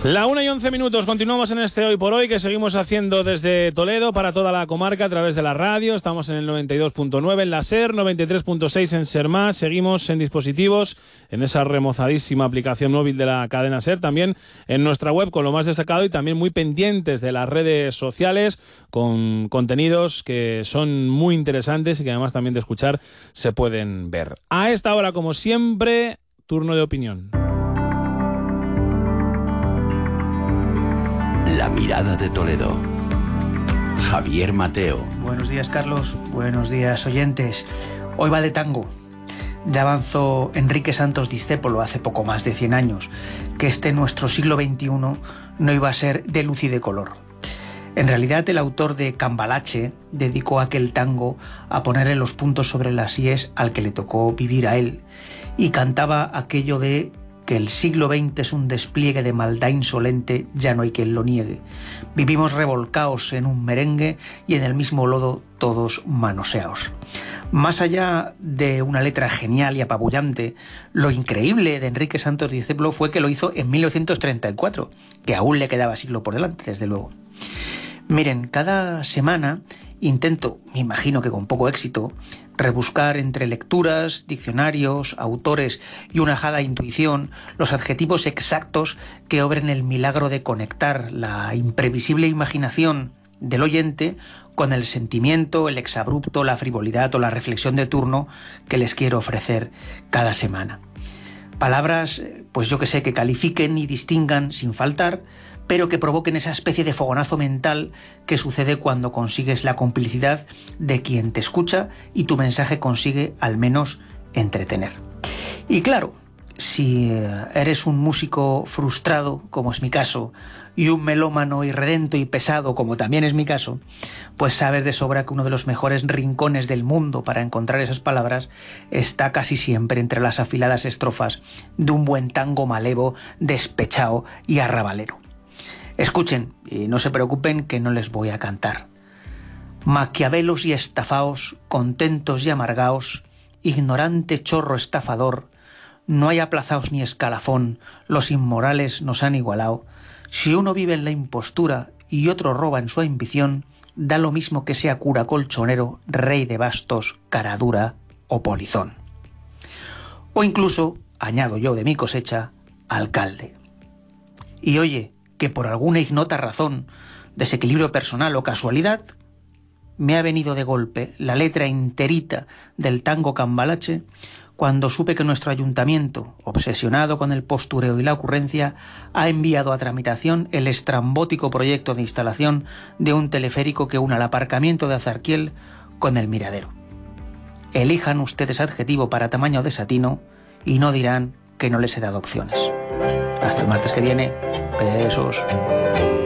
La 1:11, continuamos en este Hoy por Hoy que seguimos haciendo desde Toledo para toda la comarca a través de la radio. Estamos en el 92.9 en la SER, 93.6 en SER+, seguimos en dispositivos, en esa remozadísima aplicación móvil de la cadena SER, también en nuestra web con lo más destacado y también muy pendientes de las redes sociales con contenidos que son muy interesantes y que además también de escuchar se pueden ver. A esta hora, como siempre, turno de opinión. La mirada de Toledo. Javier Mateo. Buenos días, Carlos. Buenos días, oyentes. Hoy va de tango. Ya avanzó Enrique Santos Discépolo hace poco más de 100 años que nuestro siglo XXI no iba a ser de luz y de color. En realidad, el autor de Cambalache dedicó aquel tango a ponerle los puntos sobre las íes al que le tocó vivir a él y cantaba aquello de que el siglo XX es un despliegue de maldad insolente, ya no hay quien lo niegue. Vivimos revolcaos en un merengue y en el mismo lodo todos manoseaos. Más allá de una letra genial y apabullante, lo increíble de Enrique Santos Discépolo fue que lo hizo en 1934, que aún le quedaba siglo por delante, desde luego. Miren, cada semana intento, me imagino que con poco éxito, rebuscar entre lecturas, diccionarios, autores y una ajada intuición los adjetivos exactos que obren el milagro de conectar la imprevisible imaginación del oyente con el sentimiento, el exabrupto, la frivolidad o la reflexión de turno que les quiero ofrecer cada semana. Palabras, pues yo que sé, que califiquen y distingan sin faltar, pero que provoquen esa especie de fogonazo mental que sucede cuando consigues la complicidad de quien te escucha y tu mensaje consigue al menos entretener. Y claro, si eres un músico frustrado, como es mi caso, y un melómano irredento y pesado, como también es mi caso, pues sabes de sobra que uno de los mejores rincones del mundo para encontrar esas palabras está casi siempre entre las afiladas estrofas de un buen tango malevo, despechado y arrabalero. Escuchen, y no se preocupen que no les voy a cantar. Maquiavelos y estafaos, contentos y amargaos, ignorante chorro estafador, no hay aplazaos ni escalafón, los inmorales nos han igualado. Si uno vive en la impostura y otro roba en su ambición, da lo mismo que sea cura colchonero, rey de bastos, caradura o polizón. O incluso, añado yo de mi cosecha, alcalde. Y oye, que por alguna ignota razón, desequilibrio personal o casualidad, me ha venido de golpe la letra enterita del tango Cambalache cuando supe que nuestro ayuntamiento, obsesionado con el postureo y la ocurrencia, ha enviado a tramitación el estrambótico proyecto de instalación de un teleférico que una el aparcamiento de Azarquiel con el miradero. Elijan ustedes adjetivo para tamaño desatino y no dirán que no les he dado opciones. Hasta el martes que viene. Besos.